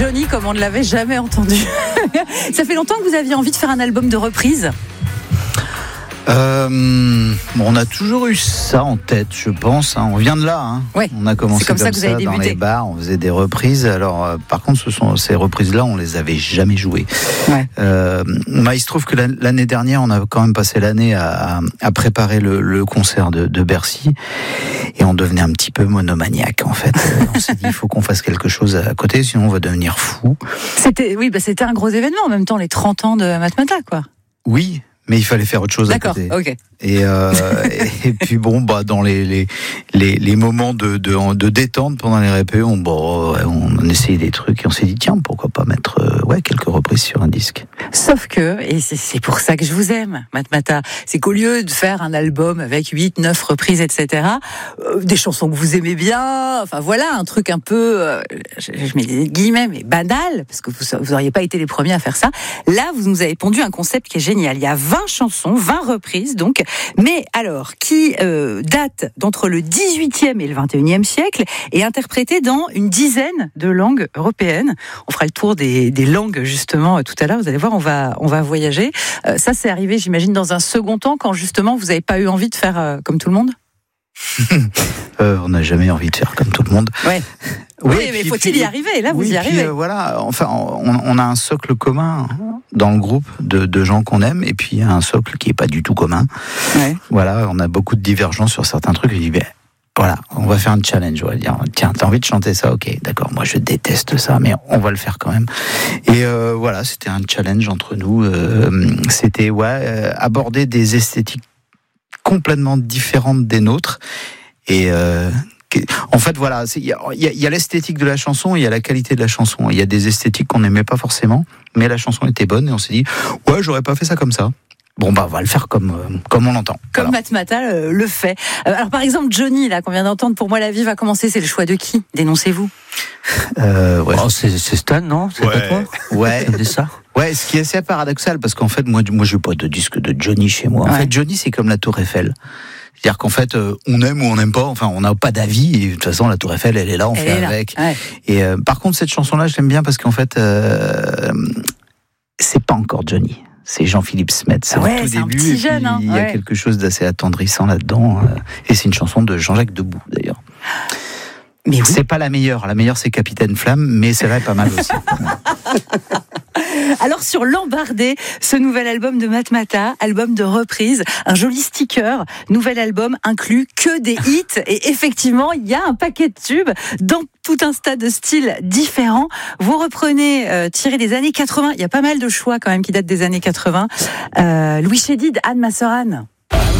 Johnny comme on ne l'avait jamais entendu. Ça fait longtemps que vous aviez envie de faire un album de reprise ? On a toujours eu ça en tête, je pense. On vient de là. Ouais, on a commencé c'est comme ça que vous avez dans débuté. les bars, on faisait des reprises. Alors, par contre, ces reprises-là, on les avait jamais jouées. Ouais. Il se trouve que l'année dernière, on a quand même passé l'année à préparer le concert de Bercy, et on devenait un petit peu monomaniaque en fait. On s'est dit, il faut qu'on fasse quelque chose à côté, sinon on va devenir fou. C'était un gros événement en même temps, les 30 ans de Matmata, quoi. Oui. Mais il fallait faire autre chose à côté. D'accord, ok. Et puis dans les moments de détente pendant les répés, on essayait des trucs et on s'est dit tiens, pourquoi pas mettre quelques reprises sur un disque. Sauf que, et c'est pour ça que je vous aime, Matmata, c'est qu'au lieu de faire un album avec 8, 9 reprises, etc., des chansons que vous aimez bien, enfin voilà, un truc un peu, je mets des guillemets, mais banal, parce que vous auriez pas été les premiers à faire ça. Là, vous nous avez pondu un concept qui est génial. Il y a 20 chansons, 20 reprises, donc, mais alors, qui datent d'entre le 18e et le 21e siècle, et interprétées dans une dizaine de langues européennes. On fera le tour des langues, justement, tout à l'heure. Vous allez voir, on va voyager. Ça, c'est arrivé, j'imagine, dans un second temps, quand, justement, vous n'avez pas eu envie de faire comme tout le monde ? On n'a jamais envie de faire comme tout le monde. Ouais. Oui, mais faut-il y arriver ? Là, vous y arrivez. On a un socle commun dans le groupe de gens qu'on aime, et puis il y a un socle qui est pas du tout commun. Ouais. Voilà, on a beaucoup de divergences sur certains trucs. Je dis, voilà, on va faire un challenge. On va dire, tiens, t'as envie de chanter ça ? Ok, d'accord. Moi, je déteste ça, mais on va le faire quand même. Et c'était un challenge entre nous. C'était aborder des esthétiques complètement différentes des nôtres. Et en fait, voilà, il y a l'esthétique de la chanson, il y a la qualité de la chanson. Il y a des esthétiques qu'on n'aimait pas forcément, mais la chanson était bonne et on s'est dit, j'aurais pas fait ça comme ça. On va le faire comme on l'entend. Comme Matmata le fait. Alors par exemple, Johnny, là, qu'on vient d'entendre, Pour moi la vie va commencer, c'est le choix de qui ? Dénoncez-vous. C'est Stan, non ? C'est pas toi ? Ouais. C'est ça ? Ouais, ce qui est assez paradoxal, parce qu'en fait, moi, je n'ai pas de disque de Johnny chez moi. En fait, Johnny, c'est comme la Tour Eiffel. C'est-à-dire qu'en fait, on aime ou on n'aime pas, enfin, on n'a pas d'avis, et de toute façon, la Tour Eiffel, elle est là, on fait avec. Ouais. Et par contre, cette chanson-là, je l'aime bien parce qu'en fait, c'est pas encore Johnny. C'est Jean-Philippe Smet, c'est au tout début, et puis il y a quelque chose d'assez attendrissant là-dedans, et c'est une chanson de Jean-Jacques Debout, d'ailleurs. Mais oui. C'est pas la meilleure c'est Capitaine Flamme, mais c'est vrai, pas mal aussi. Alors sur l'Embardé, ce nouvel album de Matmata, album de reprise, un joli sticker, nouvel album inclut que des hits, et effectivement il y a un paquet de tubes dans tout un tas de styles différents. Vous reprenez tiré des années 80, il y a pas mal de choix quand même qui datent des années 80. Louis Chédid, Anne, ma sœur Anne.